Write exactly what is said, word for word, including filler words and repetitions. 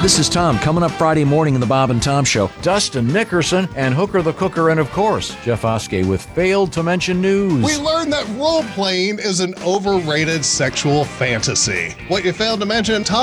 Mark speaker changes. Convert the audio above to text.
Speaker 1: This is Tom. Coming up Friday morning in the Bob and Tom Show, Dustin Nickerson and Hooker the Cooker, and of course, Jeff Oskey with Failed to Mention News.
Speaker 2: We learned that role-playing is an overrated sexual fantasy. What you failed to mention, Tom